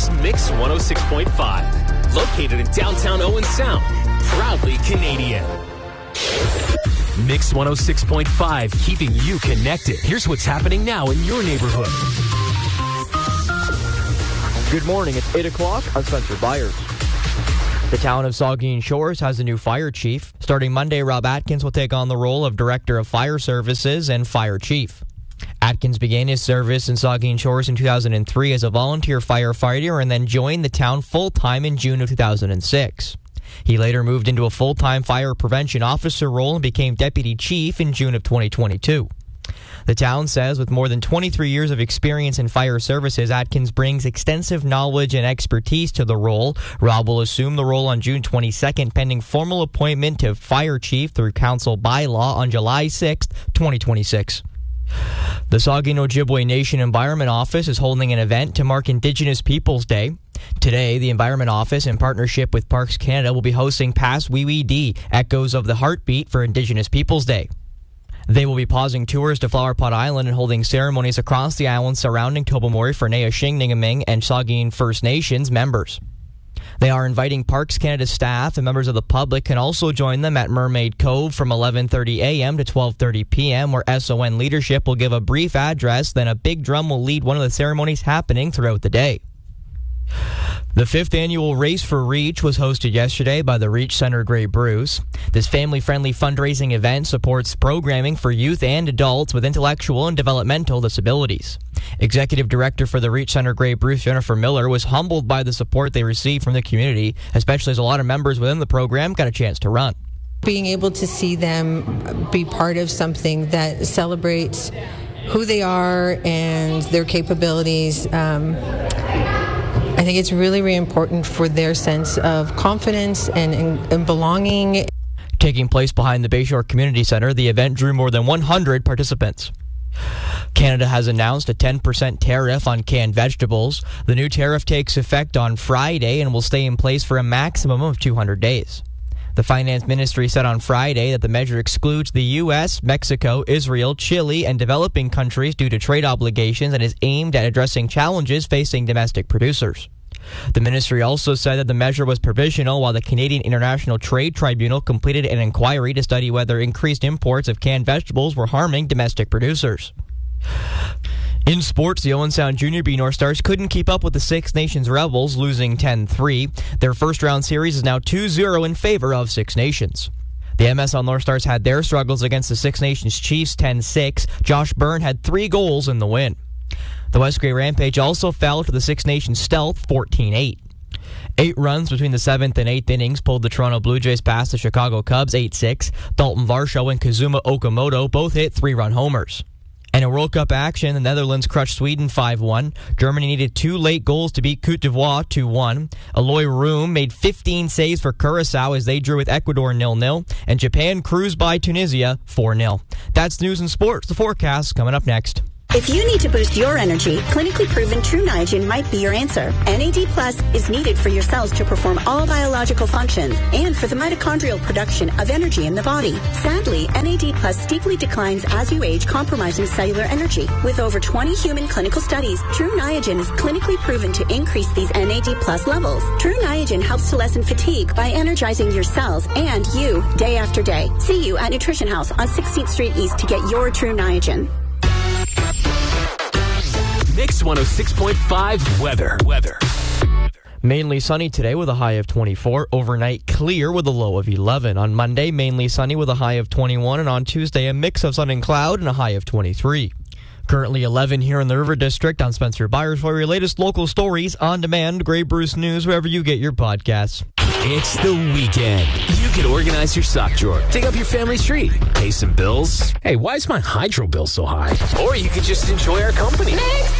Northwest Mix 106.5. Located in downtown Owen Sound. Proudly Canadian. Mix 106.5, keeping you connected. Here's what's happening now in your neighborhood. Good morning. It's 8 o'clock. I'm Spencer Byers. The town of Saugeen Shores has a new fire chief. Starting Monday, Rob Atkins will take on the role of Director of Fire Services and Fire Chief. Atkins began his service in Saugeen Shores in 2003 as a volunteer firefighter and then joined the town full-time in June of 2006. He later moved into a full-time fire prevention officer role and became deputy chief in June of 2022. The town says with more than 23 years of experience in fire services, Atkins brings extensive knowledge and expertise to the role. Rob will assume the role on June 22nd, pending formal appointment to fire chief through council bylaw on July 6th, 2026. The Saugeen Ojibwe Nation Environment Office is holding an event to mark Indigenous Peoples Day. Today, the Environment Office, in partnership with Parks Canada, will be hosting Pass Wee Wee Dee, Echoes of the Heartbeat for Indigenous Peoples Day. They will be pausing tours to Flower Pot Island and holding ceremonies across the island surrounding Tobermory for Nehishing, Ningaming, and Saugeen First Nations members. They are inviting Parks Canada staff and members of the public can also join them at Mermaid Cove from 11:30 a.m. to 12:30 p.m., where SON leadership will give a brief address, then a big drum will lead one of the ceremonies happening throughout the day. The 5th annual Race for Reach was hosted yesterday by the Reach Center Grey Bruce. This family-friendly fundraising event supports programming for youth and adults with intellectual and developmental disabilities. Executive Director for the Reach Center Grey Bruce, Jennifer Miller, was humbled by the support they received from the community, especially as a lot of members within the program got a chance to run. Being able to see them be part of something that celebrates who they are and their capabilities, I think it's really, really important for their sense of confidence and belonging. Taking place behind the Bayshore Community Center, the event drew more than 100 participants. Canada has announced a 10% tariff on canned vegetables. The new tariff takes effect on Friday and will stay in place for a maximum of 200 days. The Finance Ministry said on Friday that the measure excludes the U.S., Mexico, Israel, Chile, and developing countries due to trade obligations and is aimed at addressing challenges facing domestic producers. The ministry also said that the measure was provisional while the Canadian International Trade Tribunal completed an inquiry to study whether increased imports of canned vegetables were harming domestic producers. In sports, the Owen Sound Junior B North Stars couldn't keep up with the Six Nations Rebels, losing 10-3. Their first-round series is now 2-0 in favor of Six Nations. The MSL North Stars had their struggles against the Six Nations Chiefs 10-6. Josh Byrne had 3 goals in the win. The West Grey Rampage also fell to the Six Nations Stealth 14-8. 8 runs between the 7th and 8th innings pulled the Toronto Blue Jays past the Chicago Cubs 8-6. Dalton Varsho and Kazuma Okamoto both hit 3-run homers. And in World Cup action, the Netherlands crushed Sweden 5-1. Germany needed 2 late goals to beat Côte d'Ivoire 2-1. Eloy Room made 15 saves for Curaçao as they drew with Ecuador 0-0. And Japan cruised by Tunisia 4-0. That's news and sports. The forecast coming up next. If you need to boost your energy, clinically proven True Niagen might be your answer. NAD Plus is needed for your cells to perform all biological functions and for the mitochondrial production of energy in the body. Sadly, NAD Plus steeply declines as you age, compromising cellular energy. With over 20 human clinical studies, True Niagen is clinically proven to increase these NAD Plus levels. True Niagen helps to lessen fatigue by energizing your cells and you day after day. See you at Nutrition House on 16th Street East to get your True Niagen. Mix 106.5 weather. Mainly sunny today with a high of 24. Overnight clear with a low of 11. On Monday, mainly sunny with a high of 21. And on Tuesday, a mix of sun and cloud and a high of 23. Currently 11 here in the River District. I'm Spencer Byers for your latest local stories on demand. Grey Bruce News, wherever you get your podcasts. It's the weekend. You can organize your sock drawer, dig up your family's tree, pay some bills. Hey, why is my hydro bill so high? Or you could just enjoy our company. Mix